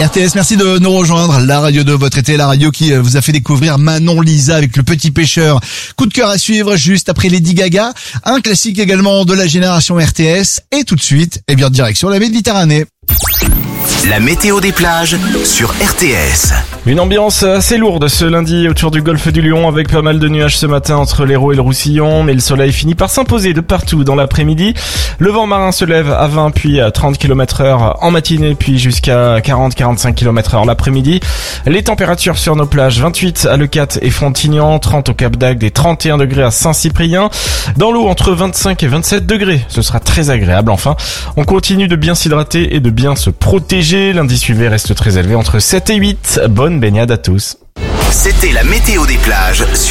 RTS, merci de nous rejoindre. La radio de votre été, la radio qui vous a fait découvrir Manon Lisa avec Le Petit Pêcheur. Coup de cœur à suivre juste après Lady Gaga. Un classique également de la génération RTS. Et tout de suite, direction la Méditerranée. La météo des plages sur RTS. Une ambiance assez lourde ce lundi autour du golfe du Lion avec pas mal de nuages ce matin entre l'Hérault et le Roussillon, mais le soleil finit par s'imposer de partout dans l'après-midi. Le vent marin se lève à 20 puis à 30 km/h en matinée puis jusqu'à 40-45 km/h l'après-midi. Les températures sur nos plages 28 à Leucate et Frontignan, 30 au Cap d'Agde et 31 degrés à Saint-Cyprien. Dans l'eau entre 25 et 27 degrés, ce sera très agréable. Enfin, on continue de bien s'hydrater et de bien se protéger. L'indice UV reste très élevé entre 7 et 8. Bonne baignade à tous. C'était la météo des plages sur